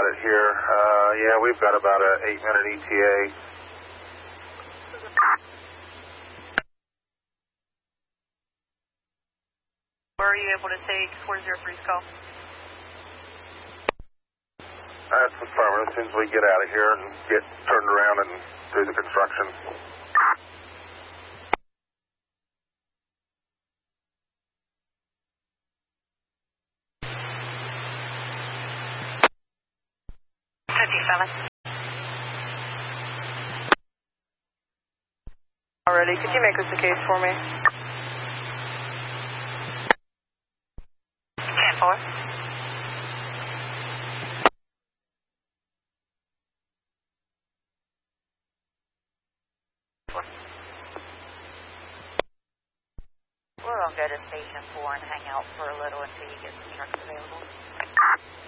it here. Yeah, we've got about a 8-minute ETA. Where are you able to take 403's call? That's affirmative. As soon as we get out of here and get turned around and do the construction. Alrighty, could you make this a case for me? 10-4. We're going to go to Station 4 and hang out for a little until you get some trucks available.